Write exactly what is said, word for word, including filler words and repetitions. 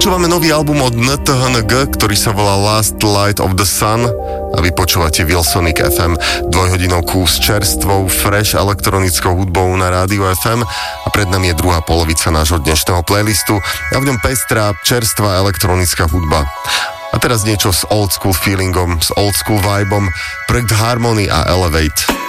Počúvame nový album od en té há en gé, ktorý sa volá Last Light of the Sun a vy počúvate Wilsonic ef em, dvojhodinovku s čerstvou, fresh elektronickou hudbou na rádiu ef em a pred nami je druhá polovica nášho dnešného playlistu a v ňom pestrá, čerstvá elektronická hudba. A teraz niečo s old school feelingom, s old school vibom, projekt Harmony a Elevate.